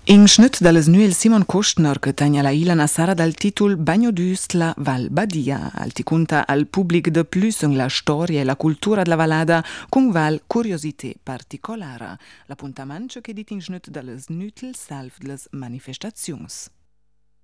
In schnut dallas nüel Simon Kostner che tagna la Ilana Sara dal titul Bagno d'Üstla Val Badia, alticunta al public de plus in la storia e la cultura della Valada con val curiosità particolare. L'appuntamento che dit in schnut dallas nütel salv dallas manifestazions.